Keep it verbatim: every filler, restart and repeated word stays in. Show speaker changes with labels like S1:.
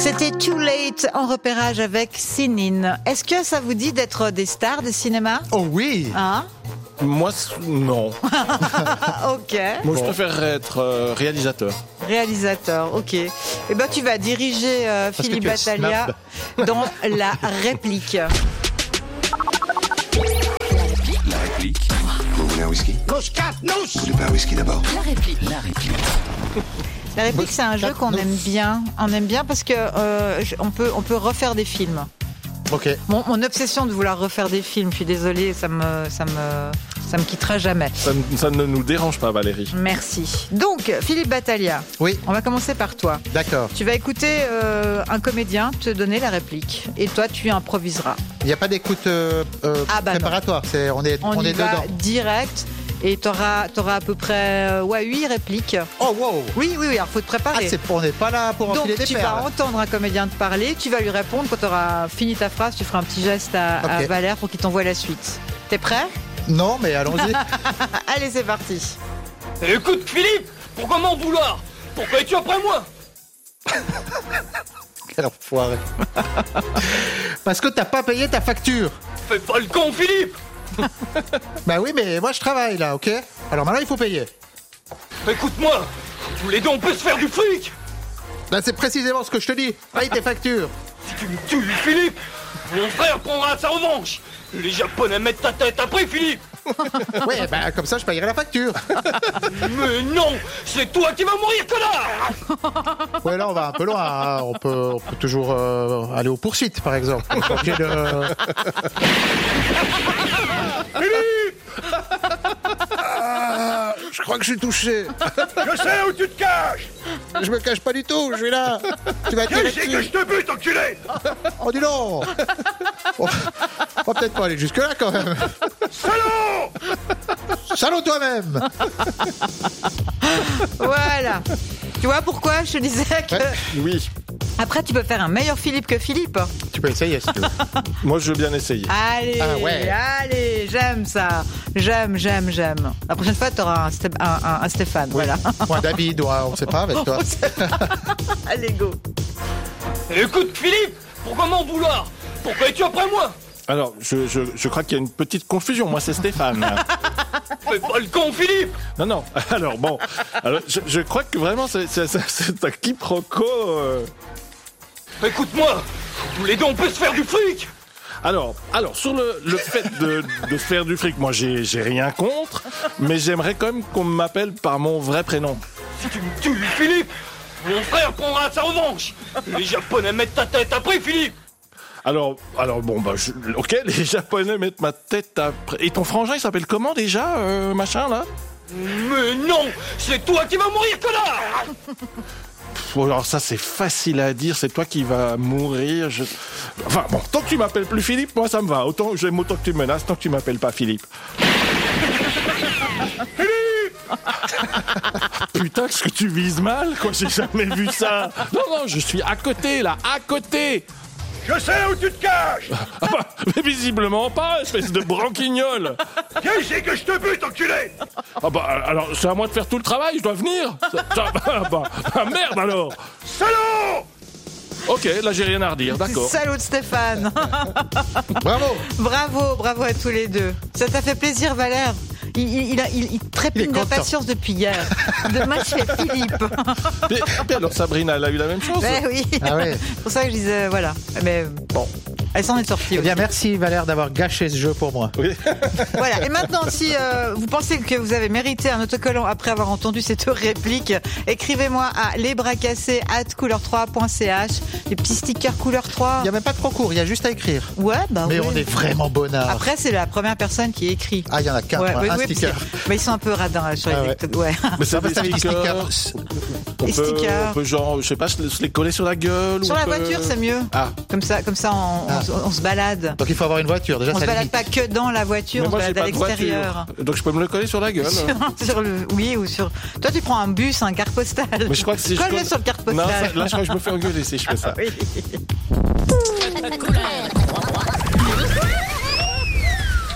S1: C'était Too Late en repérage avec Céline. Est-ce que ça vous dit d'être des stars de cinéma?
S2: Oh oui.
S1: Hein?
S3: Moi, non.
S1: Ok.
S3: Moi, je préférerais être euh, réalisateur.
S1: Réalisateur, ok. Eh ben, tu vas diriger euh, Philippe
S2: tu es
S1: Battaglia dans la réplique.
S4: La réplique. Vous voulez un whisky? Couche quatre, nous! Vous voulez pas un whisky d'abord?
S5: La réplique. La réplique.
S1: La réplique, c'est un jeu qu'on aime bien. On aime bien parce que euh, on peut, on peut refaire des films.
S2: Ok.
S1: Mon, mon obsession de vouloir refaire des films, je suis désolée, ça me, ça me, ça me quittera jamais.
S3: Ça, ça ne nous dérange pas, Valérie.
S1: Merci. Donc, Philippe Battaglia.
S2: Oui.
S1: On va commencer par toi.
S2: D'accord.
S1: Tu vas écouter euh, un comédien te donner la réplique. Et toi, tu improviseras.
S2: Il n'y a pas d'écoute euh, euh,
S1: Ah bah non.
S2: préparatoire. C'est, on est,
S1: On,
S2: on
S1: y
S2: est
S1: va
S2: dedans.
S1: direct. Et tu auras à peu près euh, ouais, huit répliques.
S2: Oh wow.
S1: Oui, oui, oui, alors faut te
S2: Ah,
S1: préparer.
S2: c'est, on n'est pas là pour
S1: Donc
S2: enfiler des
S1: tu
S2: perles.
S1: vas entendre un comédien te parler, tu vas lui répondre. Quand tu auras fini ta phrase, tu feras un petit geste à, à
S2: Ok.
S1: Valère pour qu'il t'envoie la suite. T'es prêt?
S2: Non, mais allons-y.
S1: Allez, c'est parti.
S6: Écoute, Philippe, pourquoi m'en vouloir? Pourquoi es-tu après moi?
S2: Quel enfoiré. Parce que t'as pas payé ta facture.
S6: Fais pas le con, Philippe!
S2: Bah oui, mais moi je travaille là, ok? Alors maintenant il faut payer.
S6: Écoute-moi, tous les deux on peut se faire du fric!
S2: Là c'est précisément ce que je te dis. Paye tes factures.
S6: Si tu me tues, Philippe, mon frère prendra sa revanche! Les Japonais mettent ta tête après, Philippe!
S2: Ouais, bah comme ça je payerai la facture.
S6: Mais non! C'est toi qui vas mourir, connard!
S2: Ouais, là on va un peu loin. Hein. On, peut, on peut toujours euh, aller aux poursuites par exemple. Ok, de... Ah, je crois que je suis touché.
S6: Je sais où tu te caches!
S2: Je me cache pas du tout, je suis là. Tu vas tirer
S6: Je sais que
S2: dessus.
S6: je te bute, enculé!
S2: Oh dis donc. On va- on va peut-être pas aller jusque là quand même.
S6: Salaud!
S2: Salaud toi-même.
S1: Voilà. Tu vois pourquoi je te disais que
S3: Oui.
S1: après tu peux faire un meilleur Philippe que Philippe.
S2: Tu peux essayer si tu veux.
S3: Moi, je veux bien essayer.
S1: Allez,
S2: Ah ouais.
S1: allez, j'aime ça. J'aime, j'aime, j'aime. La prochaine fois, tu auras un, Sté- un, un- un Stéphane. Voilà.
S2: Ou un David, ou un- on sait pas avec toi.
S1: Allez, go.
S6: Écoute, Philippe, pourquoi m'en vouloir? Pourquoi es-tu après moi?
S3: Alors, je, je, je crois qu'il y a une petite confusion. Moi, c'est Stéphane.
S6: Fais pas le con, Philippe!
S3: Non, non. Alors, bon. Alors, je, je crois que vraiment, c'est, c'est, c'est- c'est un quiproquo. euh.
S6: Écoute-moi, tous les deux on peut se faire du fric!
S3: Alors, alors, sur le, le fait de, de faire du fric, moi, j'ai, j'ai rien contre. Mais j'aimerais quand même qu'on m'appelle par mon vrai prénom.
S6: Si tu me tues, Philippe, mon frère prendra sa revanche! Les Japonais mettent ta tête après, Philippe!
S3: Alors, alors bon, bah, je- ok, les Japonais mettent ma tête après. Et ton frangin, il s'appelle comment déjà, euh, machin, là?
S6: Mais non! C'est toi qui vas mourir, connard!
S3: Pff, alors ça, c'est facile à dire, c'est toi qui vas mourir. Je... Enfin, bon, tant que tu m'appelles plus Philippe, moi, ça me va. Autant, j'aime autant que tu me menaces, tant que tu m'appelles pas Philippe. Putain, est-ce que tu vises mal, quoi? J'ai jamais vu ça. Non, non, je suis à côté, là, à côté.
S6: Je sais où tu te caches!
S3: Ah bah, mais visiblement pas, espèce de branquignol.
S6: Viens ici que je te bute, enculé!
S3: Ah bah, alors, c'est à moi de faire tout le travail, je dois venir. Ça, ça- bah, bah, bah, merde, alors.
S6: Salaud!
S3: Ok, là, j'ai rien à redire, d'accord.
S1: Salaud de Stéphane.
S2: Bravo.
S1: Bravo, bravo à tous les deux. Ça t'a fait plaisir, Valère? Il, il, il, a- il, il
S2: Il est
S1: trépigne
S2: content.
S1: d'impatience depuis hier. Demain, je fais Philippe.
S3: Mais, mais alors, Sabrina, elle a eu la même chose.
S1: Ben oui.
S2: Ah ouais.
S1: C'est pour ça que je disais, voilà. Mais bon, elle s'en est sortie
S2: Eh bien
S1: aussi.
S2: merci Valère d'avoir gâché ce jeu pour moi.
S3: Oui.
S1: Voilà. Et maintenant, si euh, vous pensez que vous avez mérité un autocollant après avoir entendu cette réplique, écrivez-moi à lesbrascassés arobase couleur trois point c h. Les petits stickers couleur trois.
S2: Il n'y a même pas de concours, il y a juste à écrire.
S1: Ouais, bah
S2: Mais
S1: ouais.
S2: on est vraiment bonnard.
S1: Après, c'est la première personne qui écrit.
S2: Ah, il y en a qu'un,
S1: Ouais,
S2: un
S1: oui, oui,
S2: sticker.
S1: parce que- mais ils sont un peu radins là, sur les
S2: Ah ouais.
S1: TikTok. Ouais.
S3: Mais c'est
S2: Ah bah,
S3: des
S2: ça fait des
S3: stickers.
S2: stickers.
S3: On
S1: Des
S3: peut,
S1: stickers.
S3: on peut genre, je sais pas, se se les coller sur la gueule.
S1: Sur
S3: ou
S1: la
S3: on peut-
S1: voiture, c'est mieux.
S3: Ah.
S1: Comme ça, comme ça, on,
S2: Ah.
S1: on- on se balade.
S2: Donc il faut avoir une voiture, déjà
S1: On se
S2: ça
S1: balade
S2: limite.
S1: pas que dans la voiture,
S3: Mais
S1: on se
S3: moi, j'ai
S1: balade à
S3: pas de
S1: l'extérieur.
S3: voiture. Donc je peux me le coller sur la gueule.
S1: Sur, sur le, oui, ou sur. Toi, tu prends un bus, un carte postale.
S3: Mais je crois que si je
S1: Colle-le
S3: colle-
S1: sur le carte
S3: Non,
S1: postale.
S3: ça- là, je crois que je me fais engueuler si je fais ça.
S1: Oui.